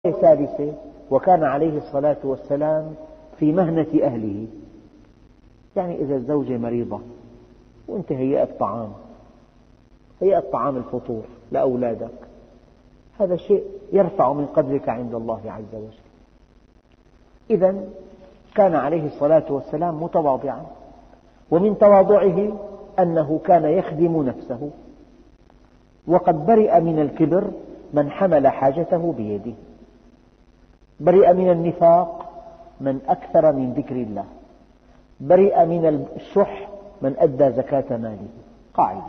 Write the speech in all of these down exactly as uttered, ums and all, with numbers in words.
ثالثة: وكان عليه الصلاة والسلام في مهنة أهله. يعني إذا الزوجة مريضة وأنت هيأت طعام هيأت طعام الفطور لأولادك، هذا شيء يرفع من قدرك عند الله عز وجل. إذن كان عليه الصلاة والسلام متواضعا، ومن تواضعه أنه كان يخدم نفسه، وقد برئ من الكبر من حمل حاجته بيده، برئ من النفاق من أكثر من ذكر الله، برئ من الشح من أدى زكاة ماله. قاعدة.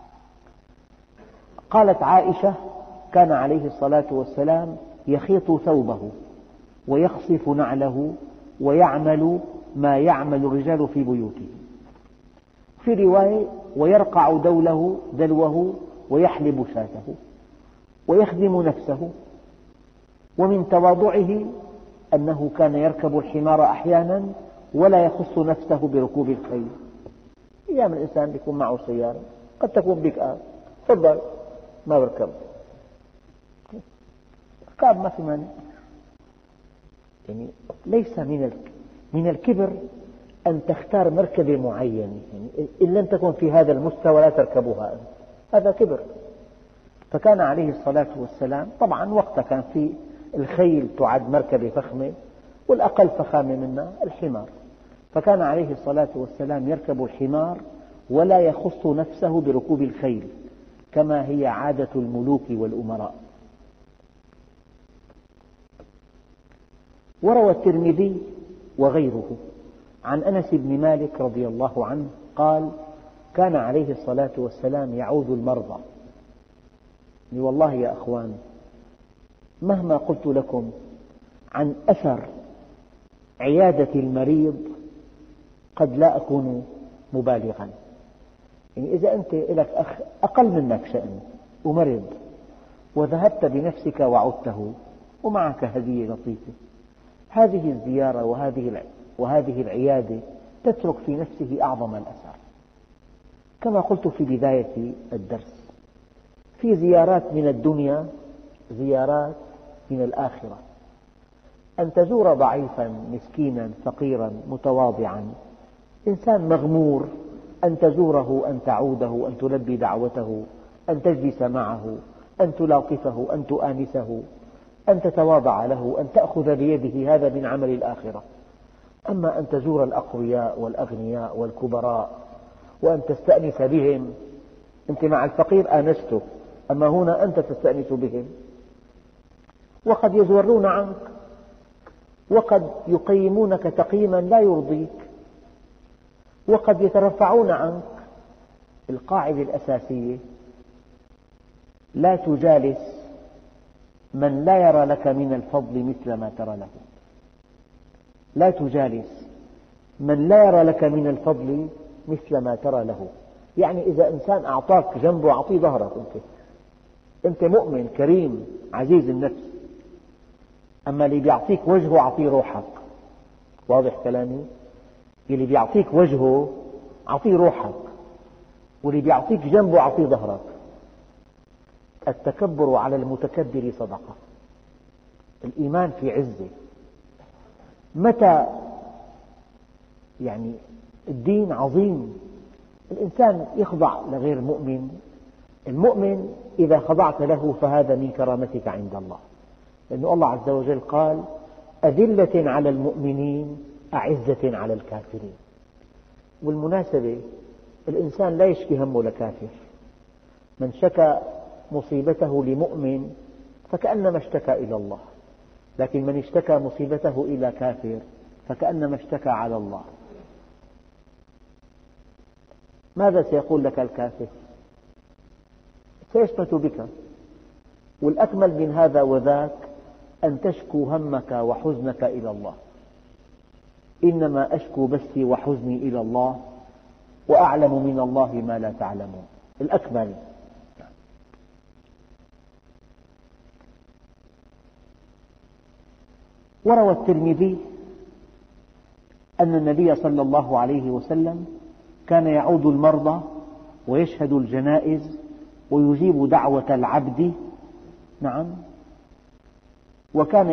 قالت عائشة: كان عليه الصلاة والسلام يخيط ثوبه ويخصف نعله ويعمل ما يعمل الرجال في بيوته. في رواية: ويرقع دوله دلوه ويحلب شاته ويخدم نفسه. ومن تواضعه أنه كان يركب الحمار أحيانا ولا يخص نفسه بركوب الخيل. أيام الإنسان يكون معه سيارة، قد تكون بك آب، تفضل ما بركب، ركاب ما في مانع. يعني ليس من من الكبر أن تختار مركبة معينة، يعني إن لم تكن في هذا المستوى لا تركبها أنت، هذا كبر. فكان عليه الصلاة والسلام، طبعا وقتها كان في الخيل تعد مركبة فخمة، والأقل فخامة منها الحمار، فكان عليه الصلاة والسلام يركب الحمار ولا يخص نفسه بركوب الخيل كما هي عادة الملوك والأمراء. وروى الترمذي وغيره عن أنس بن مالك رضي الله عنه قال: كان عليه الصلاة والسلام يعود المرضى. والله يا أخوان، مهما قلت لكم عن أثر عيادة المريض قد لا أكون مبالغا. يعني إذا أنت لك أخ أقل منك شأن ومرض وذهبت بنفسك وعدته ومعك هدية لطيفة، هذه الزيارة وهذه وهذه العيادة تترك في نفسه أعظم الأثر. كما قلت في بداية الدرس، في زيارات من الدنيا، زيارات من الآخرة. أن تزور ضعيفا مسكينا فقيرا متواضعا، إنسان مغمور، أن تزوره، أن تعوده، أن تلبي دعوته، أن تجلس معه، أن تلاطفه، أن تؤانسه، أن تتواضع له، أن تأخذ بيده، هذا من عمل الآخرة. أما أن تزور الأقوياء والأغنياء والكبراء وأن تستأنس بهم، أنت مع الفقير آنسته، أما هنا أنت تستأنس بهم. وقد يزورون عنك، وقد يقيمونك تقييما لا يرضيك، وقد يترفعون عنك. القاعدة الأساسية: لا تجالس من لا يرى لك من الفضل مثل ما ترى له. لا تجالس من لا يرى لك من الفضل مثل ما ترى له. يعني إذا إنسان أعطاك جنبه أعطيه ظهرك، أنت أنت مؤمن كريم عزيز النفس، أما اللي بيعطيك وجهه أعطيه روحك. واضح كلامي؟ اللي بيعطيك وجهه أعطيه روحك، واللي بيعطيك جنبه أعطيه ظهرك. التكبر على المتكبر صدقة. الإيمان في عزة. متى يعني الدين عظيم الإنسان يخضع لغير مؤمن. المؤمن إذا خضعت له فهذا من كرامتك عند الله، لأن الله عز وجل قال: أذلة على المؤمنين أعزة على الكافرين. والمناسبة الإنسان لا يشكي همه لكافر. من شكى مصيبته لمؤمن فكأنما اشتكى إلى الله، لكن من اشتكى مصيبته إلى كافر فكأنما اشتكى على الله. ماذا سيقول لك الكافر؟ سيشمت بك. والأكمل من هذا وذاك أن تشكو همك وحزنك إلى الله. إنما أشكو بثي وحزني إلى الله وأعلم من الله ما لا تعلمون. الأكمل. وروى الترمذي أن النبي صلى الله عليه وسلم كان يعود المرضى ويشهد الجنائز ويجيب دعوة العبد، نعم، وكان